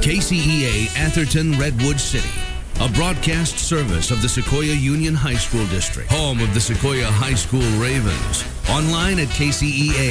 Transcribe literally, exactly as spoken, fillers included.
K C E A Atherton Redwood City, a broadcast service of the Sequoia Union High School District, home of the Sequoia High School Ravens. Online at K C E A